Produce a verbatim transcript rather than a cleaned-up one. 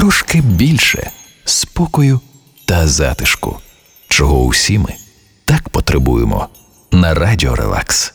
трошки більше спокою та затишку, чого усі ми так потребуємо на Радіо Релакс.